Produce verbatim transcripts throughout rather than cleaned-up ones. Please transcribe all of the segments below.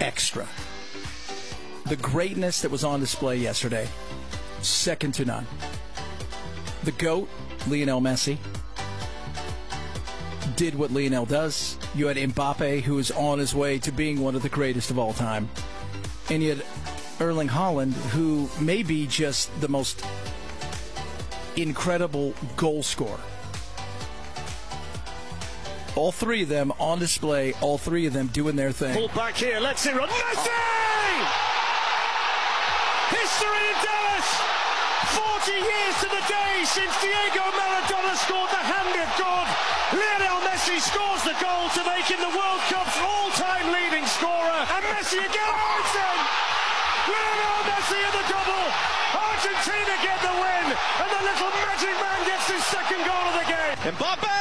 extra. The greatness that was on display yesterday, second to none. The GOAT, Lionel Messi, did what Lionel does. You had Mbappe, who is on his way to being one of the greatest of all time. And you had Erling Haaland, who may be just the most incredible goal scorer. All three of them on display, all three of them doing their thing. Pull back here, let's see, run. Messi! History in Dallas! forty years to the day since Diego Maradona scored the hand of God. Lionel Messi scores the goal to make him the World Cup's all-time leading scorer. And Messi again, oh, it's in! Lionel Messi in the double! Argentina get the win! And the little magic man gets his second goal of the game. Mbappe!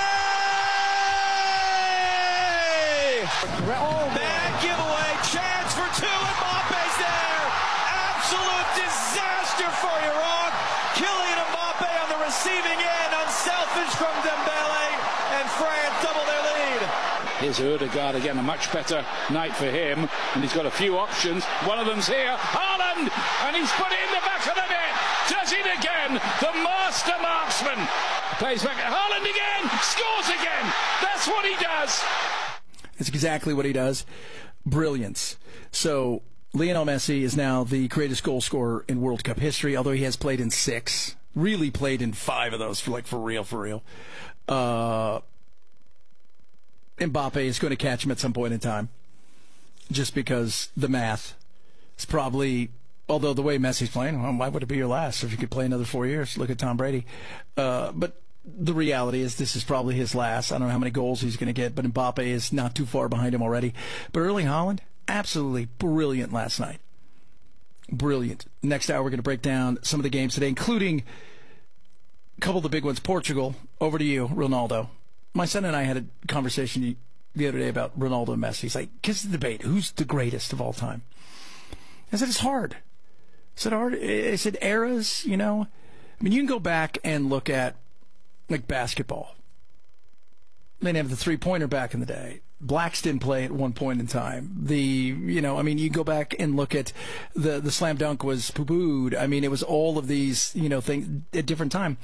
Oh, bad giveaway, chance for two, Mbappe's there! Absolute disaster for Iraq! Kylian Mbappe on the receiving end, unselfish from Dembele, and France double their lead. Here's Ødegaard again, a much better night for him, and he's got a few options. One of them's here, Haaland, and he's put it in the back of the net. Does it again, the master marksman. Plays back at Haaland again, scores again. That's what he does. That's exactly what he does. Brilliance. So Lionel Messi is now the greatest goal scorer in World Cup history, although he has played in six. Really played in five of those, for like for real, for real. Uh, Mbappe is going to catch him at some point in time, just because the math is probably. Although the way Messi's playing, well, why would it be your last if you could play another four years? Look at Tom Brady. Uh, but the reality is this is probably his last. I don't know how many goals he's going to get, but Mbappe is not too far behind him already. But Erling Haaland, absolutely brilliant last night. Brilliant. Next hour, we're going to break down some of the games today, including a couple of the big ones. Portugal, over to you, Ronaldo. My son and I had a conversation the other day about Ronaldo and Messi. He's like, here's the debate. Who's the greatest of all time? I said, it's hard. I said, hard. I said, eras, you know. I mean, you can go back and look at, like, basketball. They didn't have the three-pointer back in the day. Blacks didn't play at one point in time. The, you know, I mean, you go back and look at the, the slam dunk was poo-pooed. I mean, it was all of these, you know, things at different time.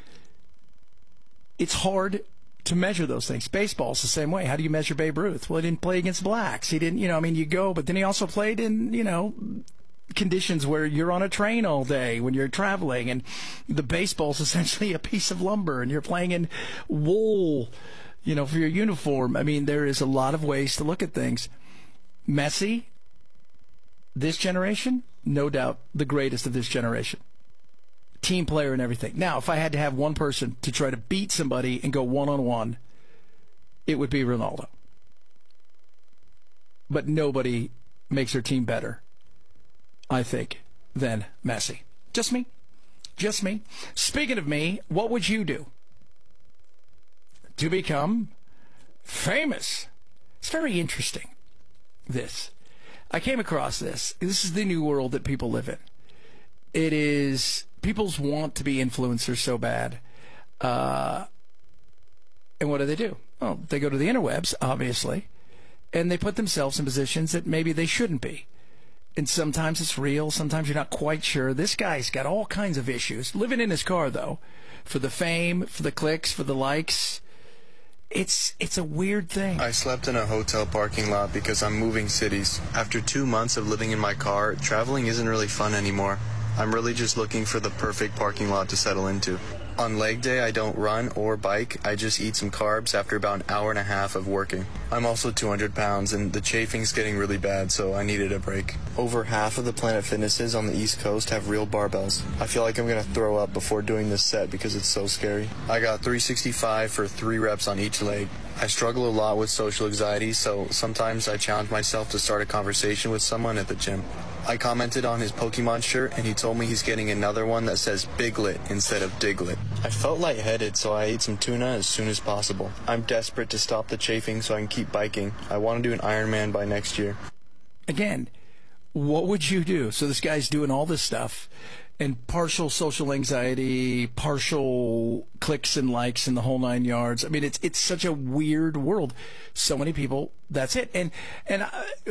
It's hard to measure those things. Baseball's the same way. How do you measure Babe Ruth? Well, he didn't play against blacks. He didn't, you know, I mean, you go, but then he also played in, you know, conditions where you're on a train all day when you're traveling, and the baseball's essentially a piece of lumber, and you're playing in wool, you know, for your uniform. I mean, there is a lot of ways to look at things. Messi, this generation, no doubt the greatest of this generation. Team player and everything. Now, if I had to have one person to try to beat somebody and go one-on-one, it would be Ronaldo. But nobody makes their team better, I think, than Messi. Just me. Just me. Speaking of me, what would you do to become famous? It's very interesting, this. I came across this. This is the new world that people live in. It is, people's want to be influencers so bad. Uh, and what do they do? Well, they go to the interwebs, obviously, and they put themselves in positions that maybe they shouldn't be. And sometimes it's real, sometimes you're not quite sure. This guy's got all kinds of issues. Living in his car, though, for the fame, for the clicks, for the likes. It's it's a weird thing. I slept in a hotel parking lot because I'm moving cities. After two months of living in my car, traveling isn't really fun anymore. I'm really just looking for the perfect parking lot to settle into. On leg day, I don't run or bike. I just eat some carbs after about an hour and a half of working. I'm also two hundred pounds, and the chafing's getting really bad, so I needed a break. Over half of the Planet Fitnesses on the East Coast have real barbells. I feel like I'm going to throw up before doing this set because it's so scary. I got three sixty-five for three reps on each leg. I struggle a lot with social anxiety, so sometimes I challenge myself to start a conversation with someone at the gym. I commented on his Pokemon shirt, and he told me he's getting another one that says Biglet instead of Diglett. I felt lightheaded, so I ate some tuna as soon as possible. I'm desperate to stop the chafing so I can keep biking. I want to do an Ironman by next year. Again, what would you do? So this guy's doing all this stuff, and partial social anxiety, partial clicks and likes and the whole nine yards. I mean, it's it's such a weird world. So many people, that's it. And and I,